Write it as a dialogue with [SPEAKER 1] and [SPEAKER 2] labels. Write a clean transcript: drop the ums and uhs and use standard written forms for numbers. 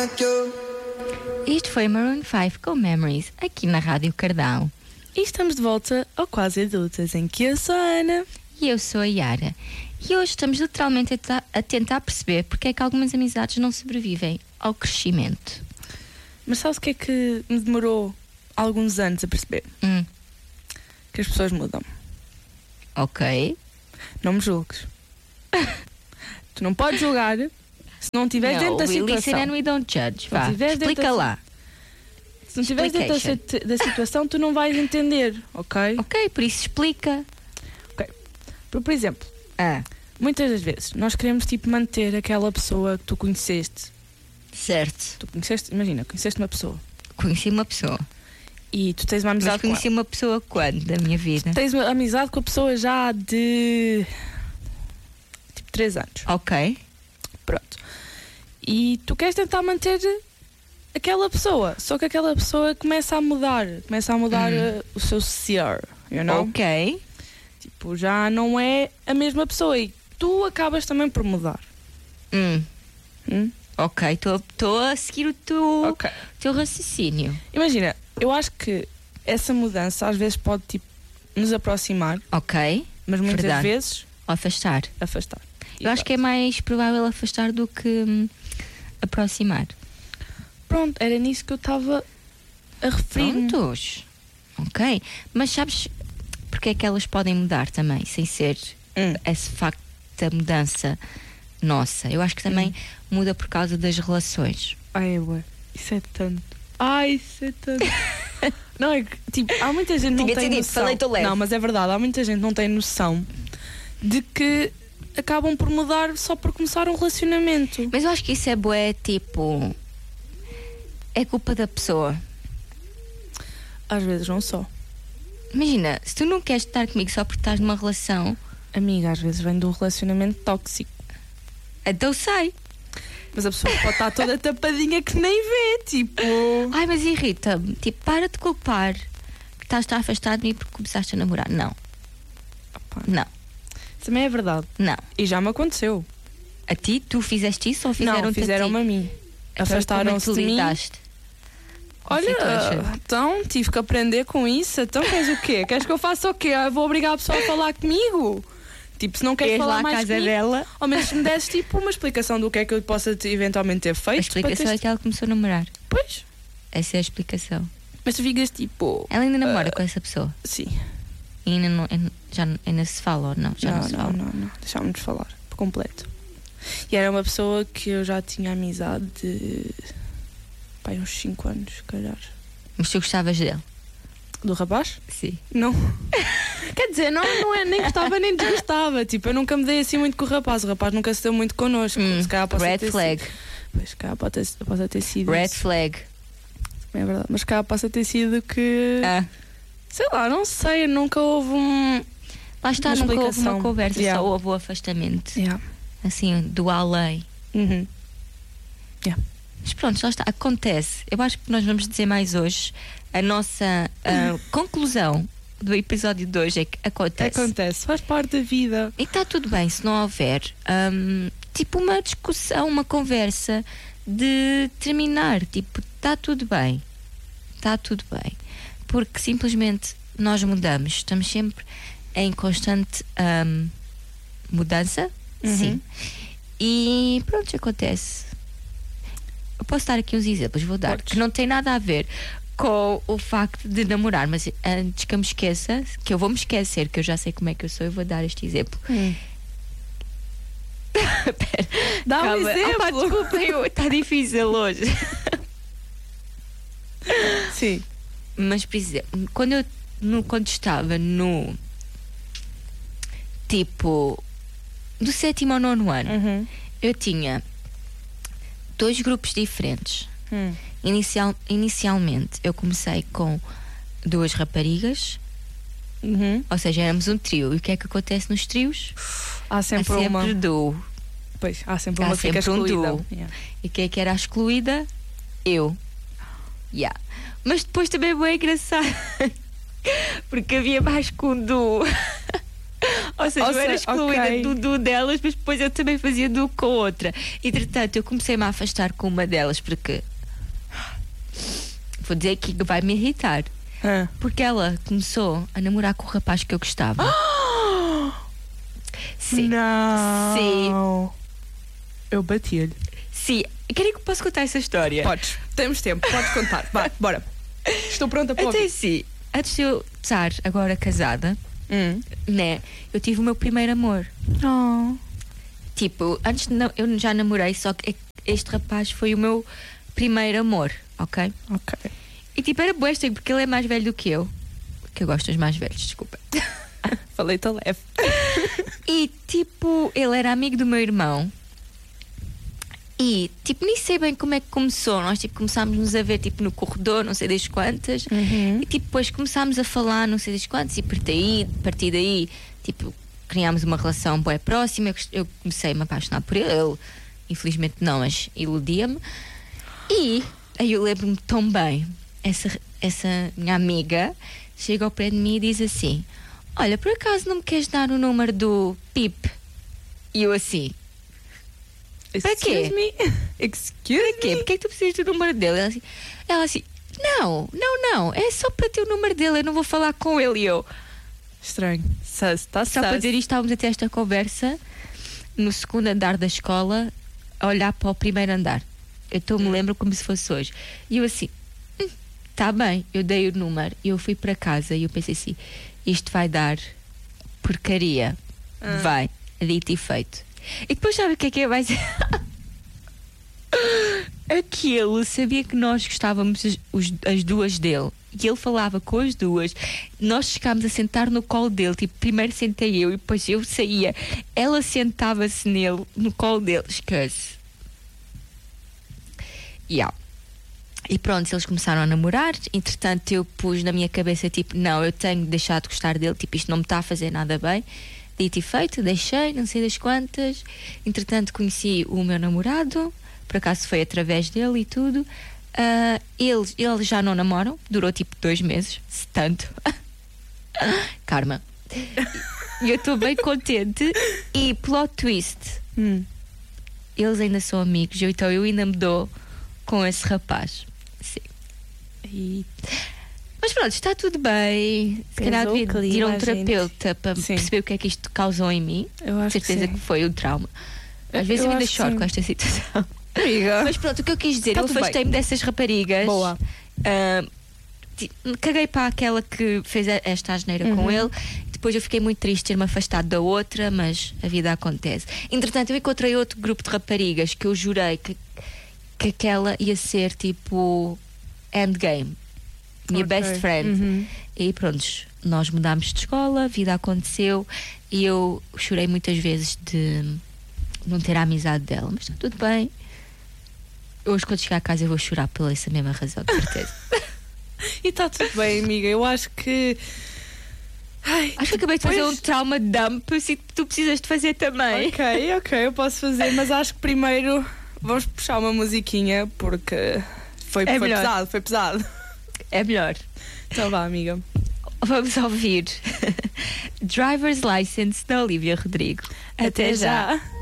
[SPEAKER 1] Isto foi Maroon 5 com Memories, aqui na Rádio Cardão.
[SPEAKER 2] E estamos de volta ao Quase Adultas, em que eu sou a Ana.
[SPEAKER 1] E eu sou a Yara. E hoje estamos literalmente a tentar perceber porque é que algumas amizades não sobrevivem ao crescimento.
[SPEAKER 2] Mas sabes o que é que me demorou alguns anos a perceber? Que as pessoas mudam.
[SPEAKER 1] Ok.
[SPEAKER 2] Não me julgues. Tu não podes julgar se não estiveres dentro da
[SPEAKER 1] we listen
[SPEAKER 2] situação.
[SPEAKER 1] and we don't judge. Vá,
[SPEAKER 2] estiveres dentro
[SPEAKER 1] explica
[SPEAKER 2] da-
[SPEAKER 1] lá.
[SPEAKER 2] Se não estiveres dentro da situação, tu não vais entender, ok?
[SPEAKER 1] Ok, por isso explica.
[SPEAKER 2] Por exemplo, muitas das vezes nós queremos manter aquela pessoa que tu conheceste.
[SPEAKER 1] Certo.
[SPEAKER 2] Tu conheceste, imagina, conheceste uma pessoa
[SPEAKER 1] Conheci uma pessoa.
[SPEAKER 2] e tu tens uma
[SPEAKER 1] Mas
[SPEAKER 2] amizade com
[SPEAKER 1] conheci uma pessoa quando da minha vida?
[SPEAKER 2] ela. Tens uma amizade com a pessoa já de 3 anos.
[SPEAKER 1] Ok.
[SPEAKER 2] Pronto. E tu queres tentar manter aquela pessoa, só que aquela pessoa começa a mudar o seu ser, you know?
[SPEAKER 1] Ok.
[SPEAKER 2] Tipo, já não é a mesma pessoa e tu acabas também por mudar.
[SPEAKER 1] Ok, estou a seguir o teu raciocínio.
[SPEAKER 2] Imagina, eu acho que essa mudança às vezes pode nos aproximar,
[SPEAKER 1] Ok.
[SPEAKER 2] mas muitas
[SPEAKER 1] Verdade.
[SPEAKER 2] vezes
[SPEAKER 1] Afastar.
[SPEAKER 2] afastar.
[SPEAKER 1] Eu acho que é mais provável afastar do que aproximar.
[SPEAKER 2] Pronto, era nisso que eu estava a referir.
[SPEAKER 1] Prontos. Ok. Mas sabes porque é que elas podem mudar também, sem ser esse facto da mudança nossa? Eu acho que também muda por causa das relações.
[SPEAKER 2] Ai, ué, isso é tanto. Ai, isso é tanto. Não, é que, há muita gente que não tem noção.
[SPEAKER 1] falei-te leve.
[SPEAKER 2] Não, mas é verdade, há muita gente que não tem noção de que acabam por mudar só por começar um relacionamento.
[SPEAKER 1] Mas eu acho que isso é bué, é culpa da pessoa.
[SPEAKER 2] Às vezes não só.
[SPEAKER 1] Imagina, se tu não queres estar comigo só porque estás numa relação,
[SPEAKER 2] Amiga, às vezes vem de um relacionamento tóxico.
[SPEAKER 1] então sai.
[SPEAKER 2] Mas a pessoa pode estar toda tapadinha que nem vê,
[SPEAKER 1] Ai, mas irrita-me. Para de culpar que estás a afastar de mim porque começaste a namorar. Não.
[SPEAKER 2] Opa.
[SPEAKER 1] Não.
[SPEAKER 2] Também é verdade.
[SPEAKER 1] Não.
[SPEAKER 2] E já me aconteceu.
[SPEAKER 1] A ti, tu fizeste isso ou
[SPEAKER 2] Não,
[SPEAKER 1] fizeram-te
[SPEAKER 2] fizeram-me a mim.
[SPEAKER 1] Então,
[SPEAKER 2] Afastaram-se
[SPEAKER 1] como é que tu
[SPEAKER 2] de mim.
[SPEAKER 1] lidaste com a
[SPEAKER 2] Olha,
[SPEAKER 1] situação?
[SPEAKER 2] então tive que aprender com isso. Então queres o quê? Queres que eu faça o quê? Vou obrigar a pessoa a falar comigo? Se não queres
[SPEAKER 1] Ir lá
[SPEAKER 2] falar
[SPEAKER 1] à
[SPEAKER 2] mais
[SPEAKER 1] casa
[SPEAKER 2] comigo,
[SPEAKER 1] dela.
[SPEAKER 2] ao menos me desse uma explicação do que é que eu possa eventualmente ter feito.
[SPEAKER 1] A explicação é que ela começou a namorar.
[SPEAKER 2] Pois,
[SPEAKER 1] Essa é a explicação.
[SPEAKER 2] mas tu ficas
[SPEAKER 1] Ela ainda namora com essa pessoa?
[SPEAKER 2] sim.
[SPEAKER 1] E ainda se fala ou não? Já não se fala.
[SPEAKER 2] Não. Deixámos-nos falar por completo. E era uma pessoa que eu já tinha amizade de uns 5 anos, se calhar.
[SPEAKER 1] Mas tu gostavas dele?
[SPEAKER 2] Do rapaz?
[SPEAKER 1] Sim.
[SPEAKER 2] Não. Quer dizer, não é nem gostava nem desgostava. Eu nunca me dei assim muito com o rapaz nunca se deu muito connosco. Se calhar possa
[SPEAKER 1] Red
[SPEAKER 2] ter
[SPEAKER 1] flag.
[SPEAKER 2] sido. Pois, se calhar possa ter sido
[SPEAKER 1] Red
[SPEAKER 2] isso.
[SPEAKER 1] flag.
[SPEAKER 2] É verdade. Mas se calhar possa ter sido que sei lá, não sei, nunca houve
[SPEAKER 1] Lá está,
[SPEAKER 2] uma
[SPEAKER 1] nunca houve uma
[SPEAKER 2] explicação.
[SPEAKER 1] conversa,
[SPEAKER 2] Yeah.
[SPEAKER 1] só houve o afastamento.
[SPEAKER 2] Yeah.
[SPEAKER 1] Assim, do além.
[SPEAKER 2] Uhum. Yeah.
[SPEAKER 1] Mas pronto, já está, acontece. Eu acho que nós vamos dizer mais hoje. A nossa conclusão do episódio de hoje é que acontece.
[SPEAKER 2] Faz parte da vida.
[SPEAKER 1] E está tudo bem se não houver uma discussão, uma conversa de terminar. Está tudo bem. Está tudo bem. Porque simplesmente nós mudamos. Estamos sempre em constante mudança. Sim. E pronto, acontece. Eu posso dar aqui uns exemplos, vou dar, que não tem nada a ver com o facto de namorar, mas antes que eu me esqueça, que eu vou me esquecer, que eu já sei como é que eu sou, eu vou dar este exemplo. Pera,
[SPEAKER 2] Dá um
[SPEAKER 1] calma.
[SPEAKER 2] exemplo.
[SPEAKER 1] Desculpem, está difícil hoje.
[SPEAKER 2] Sim.
[SPEAKER 1] Mas, por exemplo, quando estava no do 7º ao 9º ano, eu tinha 2 grupos diferentes. Inicialmente eu comecei com 2 raparigas, ou seja, éramos um trio. E o que é que acontece nos trios?
[SPEAKER 2] Há sempre uma.
[SPEAKER 1] duo.
[SPEAKER 2] Pois, há sempre uma que fica excluída.
[SPEAKER 1] Duo. E quem é que era a excluída? Eu. Mas depois também é bem engraçado porque havia mais que um duo. Ou seja, eu era excluída
[SPEAKER 2] ok.
[SPEAKER 1] do delas, mas depois eu também fazia do com a outra. Entretanto, eu comecei-me a afastar com uma delas porque vou dizer que vai me irritar. Porque ela começou a namorar com o rapaz que eu gostava. Sim.
[SPEAKER 2] Não.
[SPEAKER 1] Sim.
[SPEAKER 2] Eu bati-lhe.
[SPEAKER 1] Sim. Querem que eu possa contar essa história?
[SPEAKER 2] Podes, temos tempo, podes contar. Vá, bora. Estou pronta para
[SPEAKER 1] Até
[SPEAKER 2] ouvir.
[SPEAKER 1] sim. Antes de eu estar agora casada, né? Eu tive o meu primeiro amor.
[SPEAKER 2] Oh.
[SPEAKER 1] Tipo, antes eu já namorei, só que este rapaz foi o meu primeiro amor, ok?
[SPEAKER 2] Ok.
[SPEAKER 1] E tipo, era bué estranho, porque ele é mais velho do que eu. Que eu gosto dos mais velhos, desculpa.
[SPEAKER 2] Falei-te a leve.
[SPEAKER 1] E tipo, ele era amigo do meu irmão. E tipo, nem sei bem como é que começou. Nós tipo, começámos-nos a ver tipo, no corredor, não sei das quantas. E tipo, depois começámos a falar, não sei das quantas. E a partir daí, tipo, criámos uma relação bué próxima. Eu comecei a me apaixonar por ele. Ele, infelizmente não, mas iludia-me. E aí eu lembro-me tão bem. Essa minha amiga chega ao pé de mim e diz assim: olha, por acaso não me queres dar o número do Pip? E eu assim: para quê?
[SPEAKER 2] Excuse me.
[SPEAKER 1] Para quê? Porque é que tu precisas do número dele? Ela assim: não, é só para ter o número dele, eu não vou falar com ele. E eu:
[SPEAKER 2] Estranho. Está
[SPEAKER 1] só para dizer isto, estávamos a ter esta conversa no segundo andar da escola, a olhar para o primeiro andar. Eu me lembro como se fosse hoje. E eu assim: tá bem, eu dei o número e eu fui para casa e eu pensei assim: isto vai dar porcaria. Vai, dito e feito. E depois sabe o que é vai ser? Aquilo sabia que nós gostávamos as duas dele e ele falava com as duas. Nós chegámos a sentar no colo dele. Tipo, primeiro sentei eu e depois eu saía. Ela sentava-se nele, no colo dele. Esquece. E pronto, eles começaram a namorar. Entretanto, eu pus na minha cabeça, tipo, não, eu tenho de deixar de gostar dele. Tipo, isto não me está a fazer nada bem. Dito e feito, deixei, não sei das quantas. Entretanto, conheci o meu namorado. Por acaso foi através dele e tudo. Eles já não namoram. Durou tipo 2 meses, se tanto. Karma. E eu estou bem contente. E plot twist, eles ainda são amigos. Então eu ainda me dou com esse rapaz. Sim. Mas pronto, está tudo bem. Se calhar devia ir a um terapeuta para perceber o que é que isto causou em mim.
[SPEAKER 2] Eu acho
[SPEAKER 1] certeza que foi um trauma. Às vezes eu ainda choro com esta situação.
[SPEAKER 2] Amiga.
[SPEAKER 1] Mas pronto, o que eu quis dizer,
[SPEAKER 2] Tá
[SPEAKER 1] eu
[SPEAKER 2] tudo
[SPEAKER 1] afastei-me dessas raparigas.
[SPEAKER 2] Boa.
[SPEAKER 1] Caguei para aquela que fez esta asneira com ele. Depois eu fiquei muito triste ter-me afastado da outra, mas a vida acontece. Entretanto, eu encontrei outro grupo de raparigas que eu jurei que aquela ia ser tipo endgame. Minha best friend. E pronto, nós mudámos de escola, a vida aconteceu e eu chorei muitas vezes de não ter a amizade dela, mas está tudo bem. Hoje, quando chegar a casa, eu vou chorar pela essa mesma razão, de certeza.
[SPEAKER 2] E está tudo bem, amiga. Eu acho que.
[SPEAKER 1] Acho que acabei de fazer um trauma dump e tu precisas de fazer também.
[SPEAKER 2] Ok, eu posso fazer, mas acho que primeiro vamos puxar uma musiquinha porque foi pesado.
[SPEAKER 1] É melhor.
[SPEAKER 2] Então vá, amiga.
[SPEAKER 1] Vamos ouvir Driver's License da Olivia Rodrigo.
[SPEAKER 2] Até já.